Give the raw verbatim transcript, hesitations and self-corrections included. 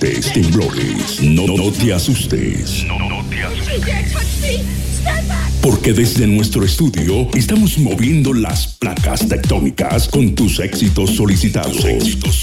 terremotos, temblores. No, no te asustes. No, no te asustes. Porque desde nuestro estudio estamos moviendo las placas tectónicas con tus éxitos solicitados. Tus éxitos